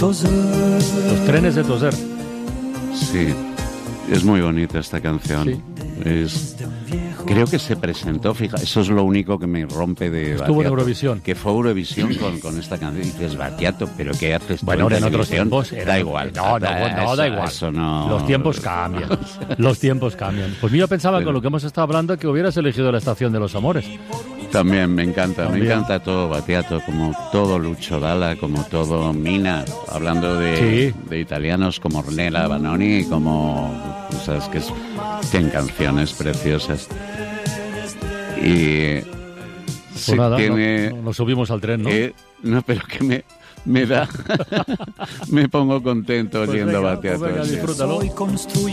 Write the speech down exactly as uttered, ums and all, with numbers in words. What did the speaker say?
Los trenes de Toser. Sí, es muy bonita esta canción. Sí. Es, creo que se presentó, fija, eso es lo único que me rompe de Estuvo Battiato, en Eurovisión. que fue Eurovisión con, con esta canción. Y dices, Battiato, ¿pero qué haces tú Bueno, ahora en otros televisión? tiempos era- Da igual. No, no, Da- no, eso, da igual. Eso no... Los tiempos cambian. Los tiempos cambian. Pues yo pensaba Pero- con lo que hemos estado hablando que hubieras elegido La Estación de los Amores. También me encanta, También. me encanta todo Battiato, como todo Lucio Dalla, como todo Mina, hablando de, Sí. de italianos como Ornella Vanoni, como, sabes que es, tienen canciones preciosas. Y Pues sí, nada, tiene, no- no- nos subimos al tren, ¿no? eh, no, pero que me, me da, me pongo contento Pues oyendo venga, Battiato. pues venga, sí. disfrútalo.